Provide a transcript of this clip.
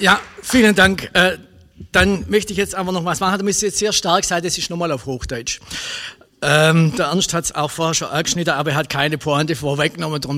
Ja, vielen Dank. Dann möchte ich jetzt einfach noch was machen. Da müsst ihr jetzt sehr stark sein, das ist nochmal auf Hochdeutsch. Der Ernst hat es auch vorher schon angeschnitten, aber er hat keine Pointe vorweggenommen, darum